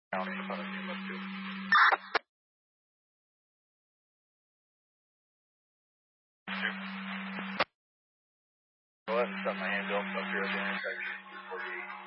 County, in front of you, let's do. Go ahead and set my hand up here at the intersection, 248.